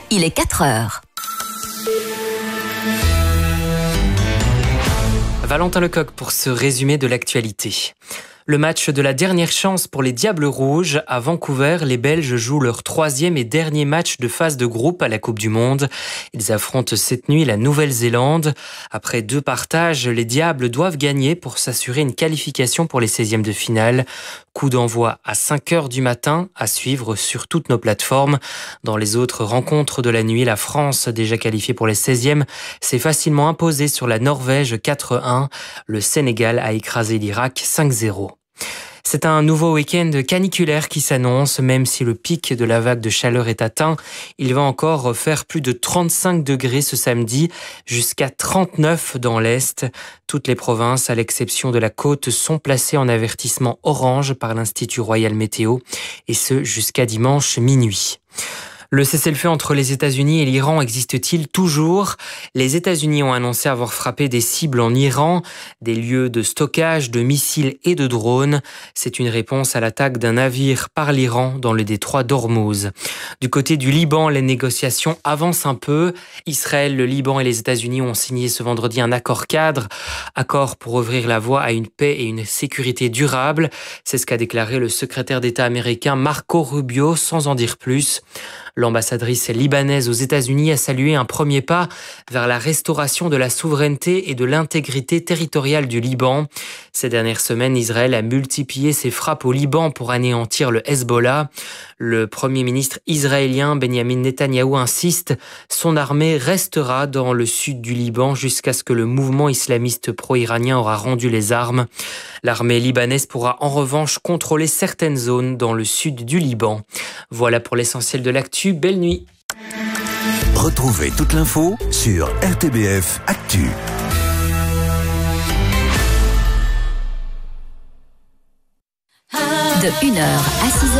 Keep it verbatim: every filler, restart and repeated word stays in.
il est quatre heures. Valentin Lecoq pour ce résumé de l'actualité. Le match de la dernière chance pour les Diables Rouges. À Vancouver, les Belges jouent leur troisième et dernier match de phase de groupe à la Coupe du Monde. Ils affrontent cette nuit la Nouvelle-Zélande. Après deux partages, les Diables doivent gagner pour s'assurer une qualification pour les seizièmes de finale. Coup d'envoi à cinq heures du matin, à suivre sur toutes nos plateformes. Dans les autres rencontres de la nuit, la France, déjà qualifiée pour les seizièmes, s'est facilement imposée sur la Norvège quatre un. Le Sénégal a écrasé l'Irak cinq zéro. C'est un nouveau week-end caniculaire qui s'annonce, même si le pic de la vague de chaleur est atteint. Il va encore faire plus de trente-cinq degrés ce samedi, jusqu'à trente-neuf dans l'Est. Toutes les provinces, à l'exception de la côte, sont placées en avertissement orange par l'Institut Royal Météo, et ce jusqu'à dimanche minuit. Le cessez-le-feu entre les États-Unis et l'Iran existe-t-il toujours ? Les États-Unis ont annoncé avoir frappé des cibles en Iran, des lieux de stockage de missiles et de drones. C'est une réponse à l'attaque d'un navire par l'Iran dans le détroit d'Ormuz. Du côté du Liban, les négociations avancent un peu. Israël, le Liban et les États-Unis ont signé ce vendredi un accord cadre, accord pour ouvrir la voie à une paix et une sécurité durable. C'est ce qu'a déclaré le secrétaire d'État américain Marco Rubio, sans en dire plus. L'ambassadrice libanaise aux États-Unis a salué un premier pas vers la restauration de la souveraineté et de l'intégrité territoriale du Liban. Ces dernières semaines, Israël a multiplié ses frappes au Liban pour anéantir le Hezbollah. Le premier ministre israélien Benjamin Netanyahou insiste, son armée restera dans le sud du Liban jusqu'à ce que le mouvement islamiste pro-iranien aura rendu les armes. L'armée libanaise pourra en revanche contrôler certaines zones dans le sud du Liban. Voilà pour l'essentiel de l'actu. Belle nuit. Retrouvez toute l'info sur R T B F Actu. De une heure à six heures.